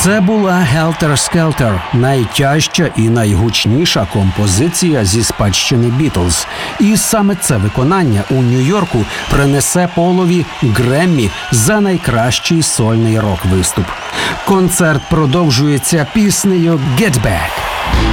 Це була Helter Skelter – найтяжча і найгучніша композиція зі спадщини Бітлз. І саме це виконання у Нью-Йорку принесе Полові Греммі за найкращий сольний рок-виступ. Концерт продовжується піснею «Get Back».